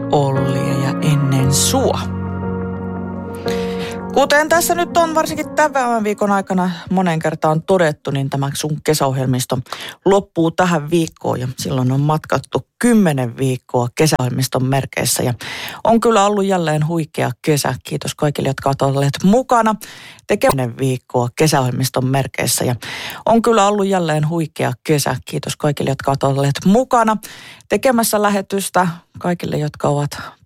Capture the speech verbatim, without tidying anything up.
Ollia ja ennen sua. Kuten tässä nyt on varsinkin tämän viikon aikana monen kertaan todettu, niin tämä sun kesäohjelmisto loppuu tähän viikkoon ja silloin on matkattu kymmenen viikkoa kesäohjelmiston merkeissä ja on kyllä ollut jälleen huikea kesä. Kiitos kaikille, jotka ovat olleet mukana tekemään viikkoa kesäohjelmiston merkeissä ja on kyllä ollut jälleen huikea kesä. Kiitos kaikille, jotka ovat olleet mukana tekemässä lähetystä, kaikille, jotka ovat